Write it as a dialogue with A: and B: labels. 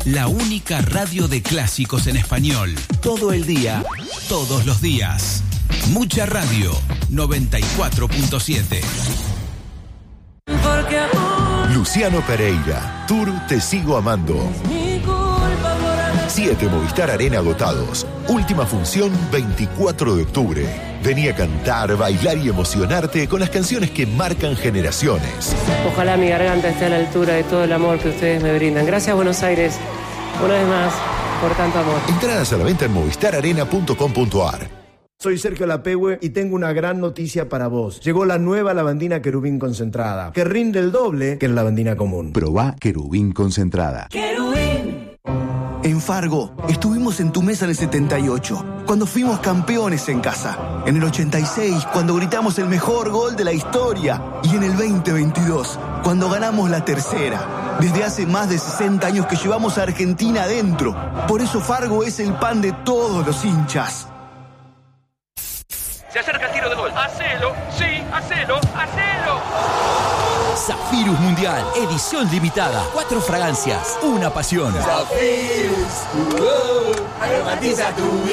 A: La única radio de clásicos en español. Todo el día, todos los días. Mucha Radio, 94.7.
B: Luciano Pereira, Tour Te Sigo Amando. 7 Movistar Arena agotados. Última función 24 de octubre. Vení a cantar, bailar y emocionarte con las canciones que marcan generaciones.
C: Ojalá mi garganta esté a la altura de todo el amor que ustedes me brindan. Gracias, Buenos Aires, una vez más, por tanto amor.
B: Entradas a la venta en movistararena.com.ar.
D: Soy Sergio Lapehue y tengo una gran noticia para vos. Llegó la nueva lavandina Querubín concentrada, que rinde el doble que la lavandina común.
E: Probá Querubín concentrada.
F: ¡Querubín! En Fargo, estuvimos en tu mesa en el 78, cuando fuimos campeones en casa. En el 86, cuando gritamos el mejor gol de la historia. Y en el 2022, cuando ganamos la tercera. Desde hace más de 60 años que llevamos a Argentina adentro. Por eso Fargo es el pan de todos los hinchas.
G: Se acerca el tiro de gol. ¡Hacelo! ¡Sí! ¡Hacelo! ¡Hacelo!
H: Zafirus Mundial, edición limitada. 4 fragancias, una pasión.
I: Zafirus, aromatiza tu vida.